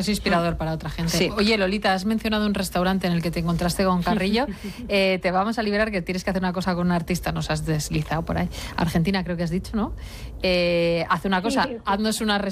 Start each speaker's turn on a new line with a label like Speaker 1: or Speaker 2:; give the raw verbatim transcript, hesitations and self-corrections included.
Speaker 1: es inspirador para otra gente.
Speaker 2: Sí.
Speaker 1: Oye, Lolita, has mencionado un restaurante en el que te encontraste con Carrillo. Eh, te vamos a liberar, que tienes que hacer una cosa con un artista, nos has deslizado por ahí. Argentina creo que has dicho, ¿no? Eh, haz una cosa,
Speaker 3: Sí, sí.
Speaker 1: haznos una